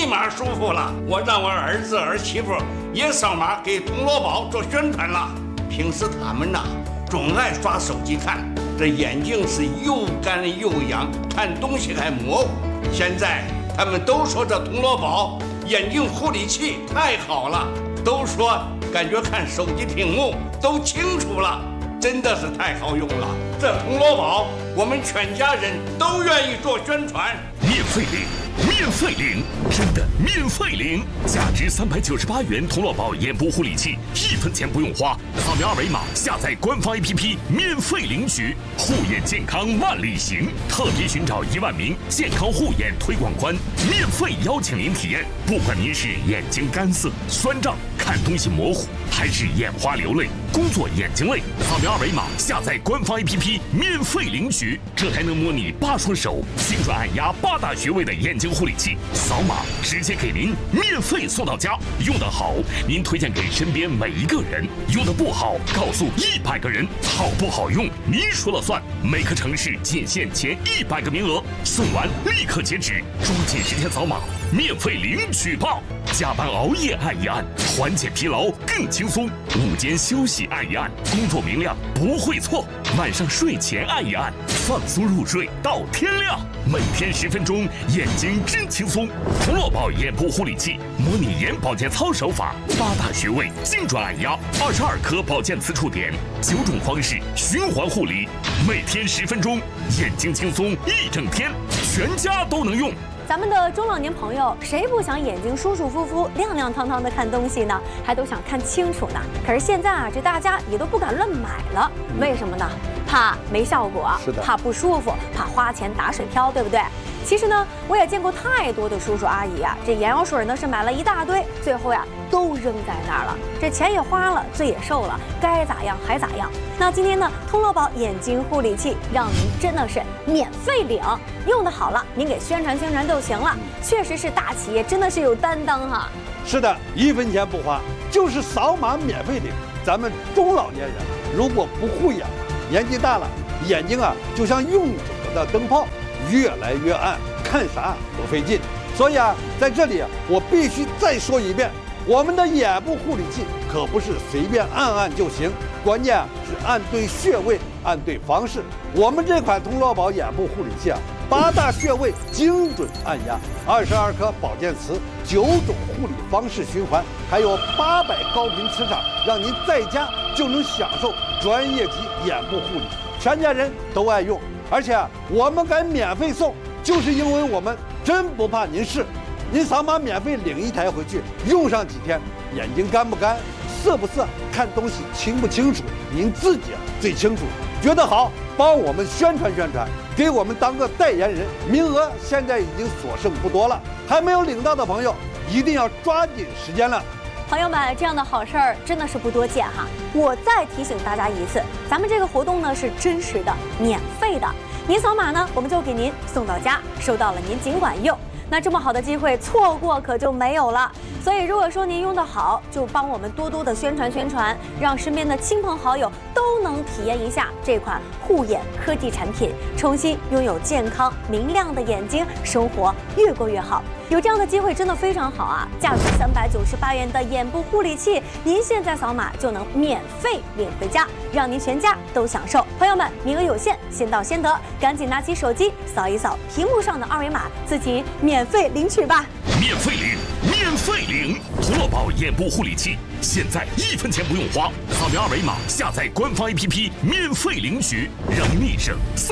码舒服了。我让我儿子儿媳妇也上马给铜锣宝做宣传了。平时他们呐，总爱刷手机看，这眼睛是又干又痒，看东西还模糊。现在他们都说这铜锣宝眼睛护理器太好了，都说感觉看手机屏幕都清楚了，真的是太好用了。这铜锣宝我们全家人都愿意做宣传。 免费领，免费领，真的免费领！价值398元铜锣宝眼部护理器，1分钱不用花，扫描二维码下载官方 APP 免费领取。护眼健康万里行，特别寻找1万名健康护眼推广官，免费邀请您体验。不管您是眼睛干涩、酸胀、看东西模糊，还是眼花流泪、工作眼睛累，扫描二维码下载官方 APP 免费领取。这还能模拟8双手精准按压8大穴位的眼睛护理器，扫码直接给您免费送到家。用得好，您推荐给身边每一个人；用得不好，告诉100个人。好不好用，您说了算。每个城市仅限前100个名额，送完立刻截止，抓紧时间扫码，免费领取吧！加班熬夜按一按，缓解疲劳更轻松；午间休息按一按，工作明亮不会错；晚上睡前按一按，放松入睡到天亮。每天10分钟，眼睛真轻松。铜锣宝眼部护理器，模拟眼保健操手法，8大穴位精准按压，22颗保健磁触点，9种方式循环护理，每天10分钟，眼睛轻松1整天，全家都能用。 咱们的中老年朋友，谁不想眼睛舒舒服服、亮亮堂堂的看东西呢？还都想看清楚呢。可是现在啊，这大家也都不敢乱买了，为什么呢？怕没效果，怕不舒服，怕花钱打水漂，对不对？其实呢，我也见过太多的叔叔阿姨啊，这眼药水呢是买了一大堆，最后呀都扔在那儿了，这钱也花了，罪也受了，该咋样还咋样。那今天呢，铜锣宝眼睛护理器让您真的是免费领，用的好了，您给宣传宣传就行了。确实是大企业，真的是有担当哈。是的，1分钱不花，就是扫码免费领。咱们中老年人如果不护眼，年纪大了，眼睛啊就像用久了的灯泡，越来越暗，看啥都费劲。所以啊，在这里我必须再说一遍，我们的眼部护理器可不是随便按按就行，关键是按对穴位，按对方式。我们这款铜锣宝眼部护理器啊，8大穴位精准按压，22颗保健磁，9种护理方式循环，还有800高频磁场，让您在家就能享受专业级眼部护理，全家人都爱用。而且我们敢免费送，就是因为我们真不怕您试。您扫码免费领1台回去，用上几天，眼睛干不干、涩不涩、看东西清不清楚，您自己最清楚。觉得好，帮我们宣传宣传，给我们当个代言人。名额现在已经所剩不多了，还没有领到的朋友一定要抓紧时间了。朋友们，这样的好事儿真的是不多见哈。我再提醒大家一次，咱们这个活动呢是真实的、免费的。您扫码呢，我们就给您送到家，收到了您尽管用。那这么好的机会，错过可就没有了。所以如果说您用得好，就帮我们多多的宣传宣传，让身边的亲朋好友都能体验一下这款护眼科技产品，重新拥有健康明亮的眼睛，生活越过越好。有这样的机会真的非常好啊！价值398元的眼部护理器，您现在扫码就能免费领回家，让您全家都享受。朋友们，名额有限，先到先得，赶紧拿起手机扫一扫屏幕上的二维码，自己免费领取吧！ 免费领，免费领！铜锣宝眼部护理器，现在1分钱不用花，扫描二维码下载官方 APP 免费领取，让您立省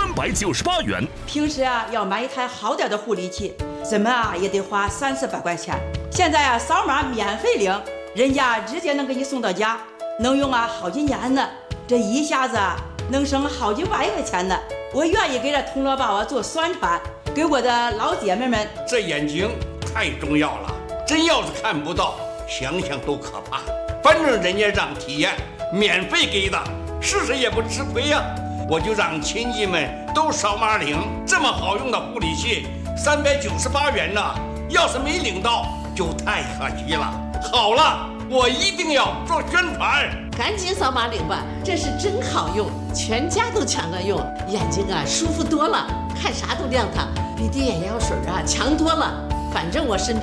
398元。 平时啊要买一台好点的护理器，怎么啊也得花30-40块钱。现在啊扫码免费领，人家直接能给你送到家，能用啊好几年呢。这一下子啊能省好几万块钱呢。我愿意给这铜锣宝啊做宣传，给我的老姐妹们。 这眼睛太重要了，真要是看不到，想想都可怕。反正人家让体验，免费给的，试试也不吃亏呀。我就让亲戚们都扫码领，这么好用的护理器，398元呢，要是没领到就太可惜了。好了，我一定要做宣传， 赶紧扫码领吧，这是真好用，全家都抢着用，眼睛啊舒服多了，看啥都亮堂，比滴眼药水啊强多了。反正我身体